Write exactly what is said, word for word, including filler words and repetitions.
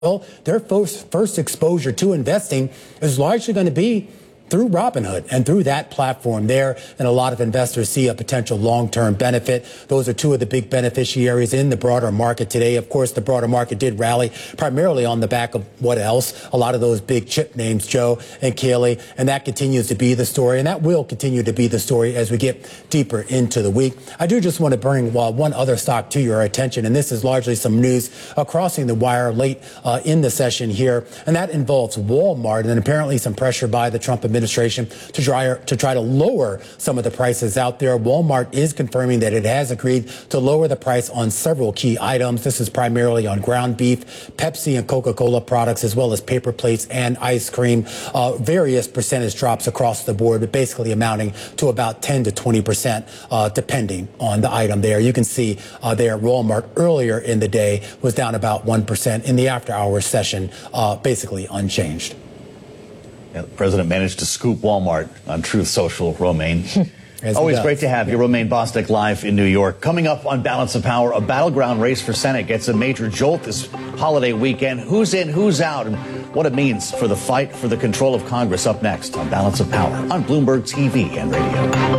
Well, their first, first exposure to investing is largely going to be through Robinhood and through that platform there. And a lot of investors see a potential long-term benefit. Those are two of the big beneficiaries in the broader market today. Of course, the broader market did rally primarily on the back of what else? A lot of those big chip names, Joe and Kaylee. And that continues to be the story. And that will continue to be the story as we get deeper into the week. I do just want to bring uh, one other stock to your attention. And this is largely some news uh, crossing the wire late uh, in the session here. And that involves Walmart and apparently some pressure by the Trump administration administration to try to try to lower some of the prices out there. Walmart is confirming that it has agreed to lower the price on several key items. This is primarily on ground beef, Pepsi and Coca-Cola products, as well as paper plates and ice cream. Uh, various percentage drops across the board, but basically amounting to about ten to twenty percent, uh, depending on the item there. You can see uh, there Walmart earlier in the day was down about one percent. In the after-hours session, uh, basically unchanged. Yeah, the president managed to scoop Walmart on Truth Social. Romaine, always great to have you. Romaine Bostick live in New York. Coming up on Balance of Power, a battleground race for Senate gets a major jolt this holiday weekend. Who's in, who's out, and what it means for the fight for the control of Congress. Up next on Balance of Power on Bloomberg T V and radio.